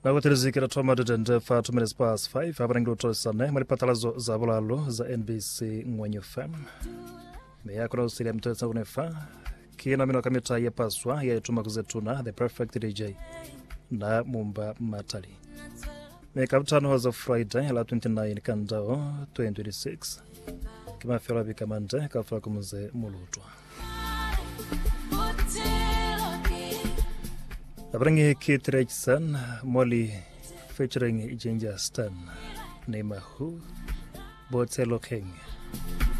Na watirizikira toma dende fa 2 minutes past 5 abarengo tosane malipatalazo za bulalo za NBC Ngwenye FM. Meya kuna usiria mtesa unefa kina mino kamita ya paswa ya ituma kuzetuna The Perfect DJ na Mumba Matali. Mekabutano was Friday la 29 kandao 2026 kima fela bikamande kafla kumuze mulutwa. Abrangi Kitreksan Molly featuring Ginger Stan Nemahu Botelo King.